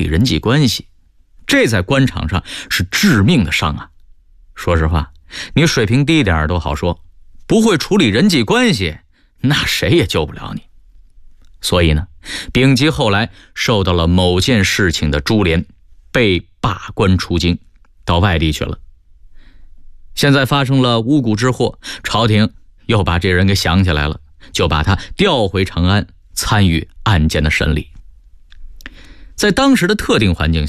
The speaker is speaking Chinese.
人际关系，这在官场上是致命的伤啊。说实话，你水平低点都好说，不会处理人际关系，那谁也救不了你。所以呢，丙吉后来受到了某件事情的株连，被罢官出京，到外地去了。现在发生了巫蛊之祸，朝廷又把这人给想起来了，就把他调回长安，参与案件的审理。在当时的特定环境下，